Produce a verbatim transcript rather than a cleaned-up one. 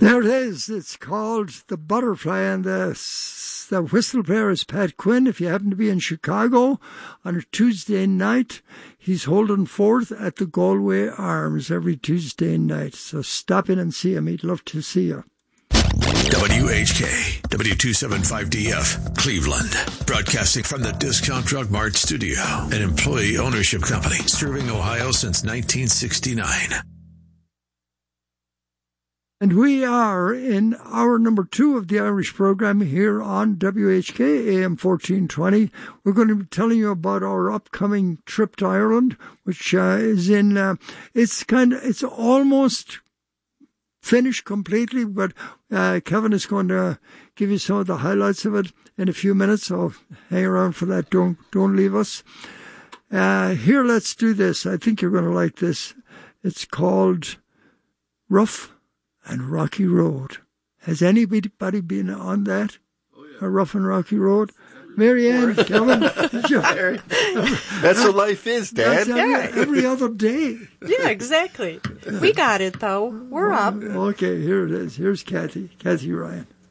There it is. It's called The Butterfly, and the, the whistle player is Pat Quinn. If you happen to be in Chicago on a Tuesday night, he's holding forth at the Galway Arms every Tuesday night. So stop in and see him. He'd love to see you. W H K, W two seventy-five D F, Cleveland. Broadcasting from the Discount Drug Mart studio, an employee ownership company serving Ohio since nineteen sixty-nine. And we are in hour number two of the Irish program here on W H K A M fourteen twenty. We're going to be telling you about our upcoming trip to Ireland, which uh, is in, uh, it's kind of, it's almost finished completely, but uh, Kevin is going to give you some of the highlights of it in a few minutes, so hang around for that. Don't, don't leave us. Uh, here, let's do this. I think you're going to like this. It's called Rough and Rocky Road. Has anybody been on that? Oh, yeah. A Rough and Rocky Road? Marianne, Kevin. That's what life is, Dad. Every, yeah. every other day. Yeah, exactly. We got it, though. We're up. Okay, here it is. Here's Kathy. Kathy Ryan.